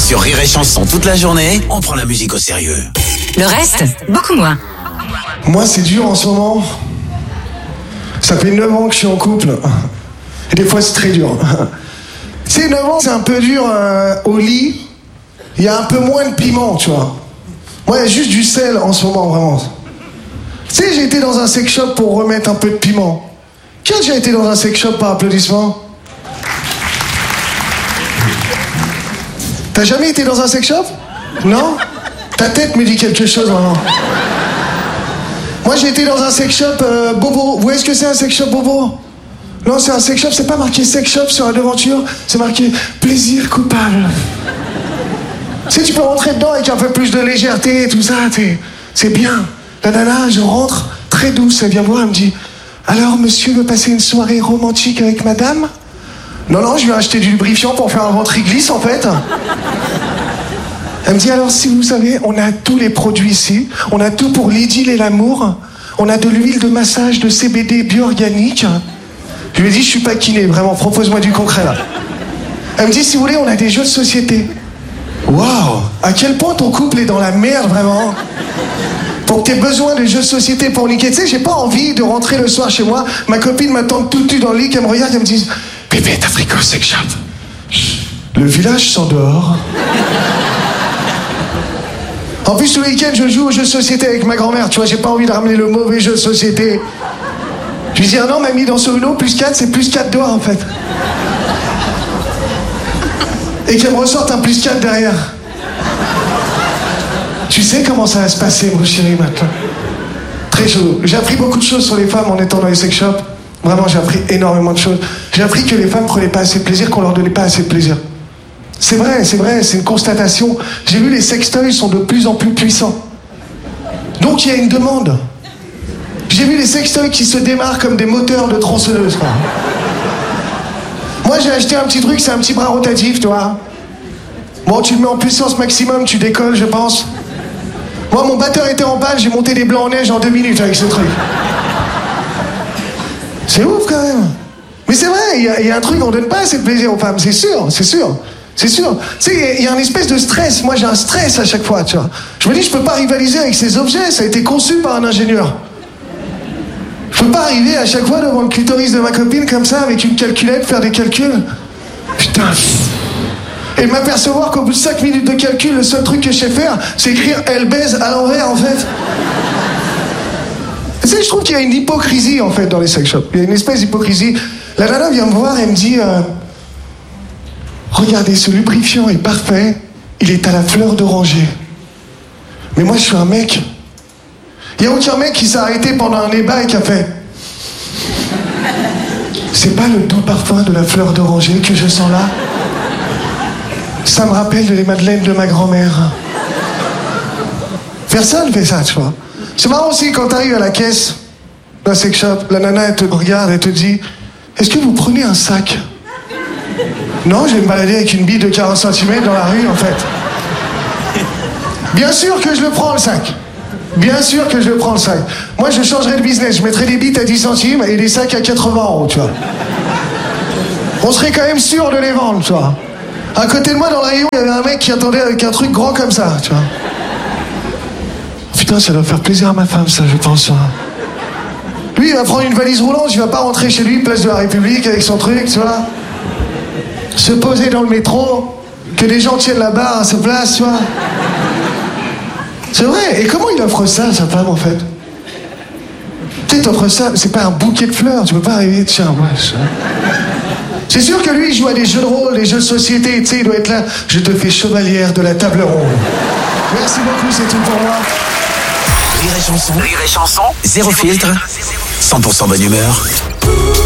Sur Rire et Chanson toute la journée, on prend la musique au sérieux. Le reste, beaucoup moins. Moi, c'est dur en ce moment. Ça fait 9 ans que je suis en couple. Et des fois, c'est très dur. C'est 9 ans, c'est un peu dur au lit. Il y a un peu moins de piment, tu vois. Moi, il y a juste du sel en ce moment, vraiment. Tu sais, j'ai été dans un sex shop pour remettre un peu de piment. Qui a déjà été dans un sex shop par applaudissement? T'as jamais été dans un sex shop? Non? Ta tête me dit quelque chose, vraiment. Moi, j'ai été dans un sex shop bobo. Vous voyez ce que c'est un sex shop bobo? Non, c'est un sex shop, c'est pas marqué sex shop sur la devanture, c'est marqué plaisir coupable. Tu sais, tu peux rentrer dedans avec un peu plus de légèreté et tout ça, c'est bien. La nana, je rentre, très douce, elle vient voir, elle me dit « Alors, monsieur veut passer une soirée romantique avec madame ?» Non, je lui ai acheté du lubrifiant pour faire un ventre glisse, en fait. Elle me dit « Alors, si vous savez, on a tous les produits ici, on a tout pour l'idylle et l'amour, on a de l'huile de massage de CBD bio-organique. » Je lui ai dit « Je suis pas kiné, vraiment, propose-moi du concret, là. » Elle me dit « Si vous voulez, on a des jeux de société. » Waouh! À quel point ton couple est dans la merde, vraiment? Pour que t'aies besoin de jeux de société pour niquer. Tu sais, j'ai pas envie de rentrer le soir chez moi, ma copine m'attend tout nu dans le lit, qu'elle me regarde, elle me dit « Bébé, t'as pris quoi, sex shop ?» Le village s'endort. En plus, le week-end, je joue aux jeux de société avec ma grand-mère. Tu vois, j'ai pas envie de ramener le mauvais jeu de société. Je lui dis « Ah non, mamie, dans ce Uno, plus 4, c'est plus 4 doigts, en fait. » Et qu'elle me ressorte un plus 4 derrière. Tu sais comment ça va se passer, mon chéri, maintenant. Très chaud. J'ai appris beaucoup de choses sur les femmes en étant dans les sex shops. Vraiment, j'ai appris énormément de choses. J'ai appris que les femmes prenaient pas assez de plaisir, qu'on leur donnait pas assez de plaisir. C'est vrai, c'est une constatation. J'ai vu les sextoys sont de plus en plus puissants. Donc il y a une demande. J'ai vu les sextoys qui se démarrent comme des moteurs de tronçonneuses, quoi. Moi, j'ai acheté un petit truc, c'est un petit bras rotatif, tu vois. Bon, tu le mets en puissance maximum, tu décolles, je pense. Moi, mon batteur était en panne, j'ai monté des blancs en neige en 2 minutes avec ce truc. C'est ouf, quand même. Mais c'est vrai, il y a un truc, on donne pas assez de plaisir aux femmes, c'est sûr. Tu sais, il y a une espèce de stress. Moi, j'ai un stress à chaque fois, tu vois. Je me dis, je peux pas rivaliser avec ces objets, ça a été conçu par un ingénieur. Je peux pas arriver à chaque fois devant le clitoris de ma copine comme ça, avec une calculette, faire des calculs. Putain. Et m'apercevoir qu'au bout de 5 minutes de calcul, le seul truc que je sais faire, c'est écrire « elle baise » à l'envers, en fait. Tu sais, je trouve qu'il y a une hypocrisie, en fait, dans les sex shops. Il y a une espèce d'hypocrisie. La nana vient me voir et me dit « Regardez, ce lubrifiant est parfait, il est à la fleur d'oranger. » Mais moi, je suis un mec. Il n'y a aucun mec qui s'est arrêté pendant un débat et qui a fait « C'est pas le doux parfum de la fleur d'oranger que je sens là? Ça me rappelle les madeleines de ma grand-mère. » Personne fait ça, tu vois. C'est marrant aussi quand t'arrives à la caisse d'un sex shop, la nana elle te regarde, elle te dit « Est-ce que vous prenez un sac ?» Non, je vais me balader avec une bille de 40 cm dans la rue, en fait. Bien sûr que je le prends, le sac. Bien sûr que je le prends, le sac. Moi, je changerais de business. Je mettrais des bites à 10 centimes et des sacs à 80 €, tu vois. On serait quand même sûr de les vendre, tu vois. À côté de moi, dans le rayon, il y avait un mec qui attendait avec un truc grand comme ça, tu vois. Putain, ça doit faire plaisir à ma femme, ça, je pense. Lui, il va prendre une valise roulante, il va pas rentrer chez lui, place de la République, avec son truc, tu vois. Se poser dans le métro, que les gens tiennent la barre à sa place, tu vois. C'est vrai. Et comment il offre ça à sa femme, en fait? Tu sais, t'offres ça, c'est pas un bouquet de fleurs, tu peux pas arriver, tiens, ouais, ça. C'est sûr que lui, il joue à des jeux de rôle, des jeux de société, tu sais, il doit être là. Je te fais chevalière de la table ronde. Merci beaucoup, c'est tout pour moi. Rire et Chanson, zéro filtre, 100% bonne humeur.